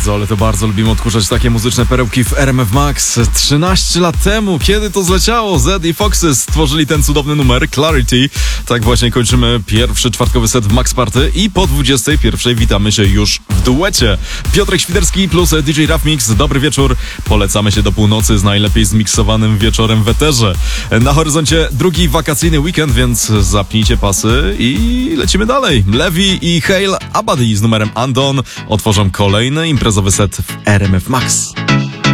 bardzo, ale to bardzo lubimy odkurzać takie muzyczne perełki w RMF Max. 13 lat temu, kiedy to zleciało, Zedd i Foxy stworzyli ten cudowny numer Clarity. Tak właśnie kończymy pierwszy czwartkowy set w Max Party i po 21 witamy się już w duecie. Piotrek Świderski plus DJ Rough Mix. Dobry wieczór. Polecamy się do północy z najlepiej zmiksowanym wieczorem w eterze. Na horyzoncie drugi wakacyjny weekend, więc zapnijcie pasy i lecimy dalej. Levi i Hale Abadi z numerem Undone otworzą kolejny imprezowy set w RMF Max.